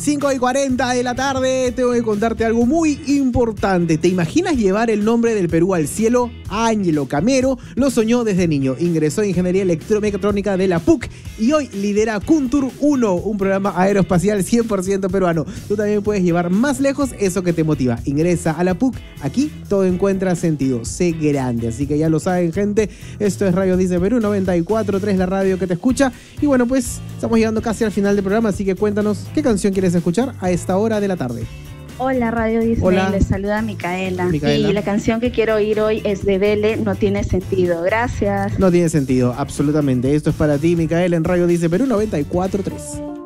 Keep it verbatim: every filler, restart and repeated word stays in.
cinco y cuarenta de la tarde, tengo que contarte algo muy importante. ¿Te imaginas llevar el nombre del Perú al cielo? Ángelo Camero lo soñó desde niño. Ingresó en Ingeniería Electromecatrónica de la P U C y hoy lidera Kuntur uno, un programa aeroespacial cien por ciento peruano. Tú también puedes llevar más lejos eso que te motiva. Ingresa a la P U C. Aquí todo encuentra sentido. Sé grande. Así que ya lo saben, gente. Esto es Radio Dice Perú noventa y cuatro punto tres, la radio que te escucha. Y bueno, pues estamos llegando casi al final del programa, así que cuéntanos qué canción quieres escuchar a esta hora de la tarde. Hola Radio Disney, Hola. les saluda Micaela. Micaela. Y la canción que quiero oír hoy es de Vele, No Tiene Sentido. Gracias. No tiene sentido, absolutamente. Esto es para ti, Micaela, en Radio Dice Perú noventa y cuatro punto tres.